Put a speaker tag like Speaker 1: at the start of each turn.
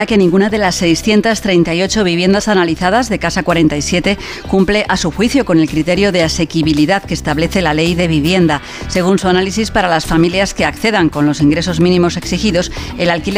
Speaker 1: que ninguna de las 638 viviendas analizadas de Casa 47 cumple a su juicio con el criterio de asequibilidad que establece la Ley de Vivienda. Según su análisis, para las familias que accedan con los ingresos mínimos exigidos, el alquiler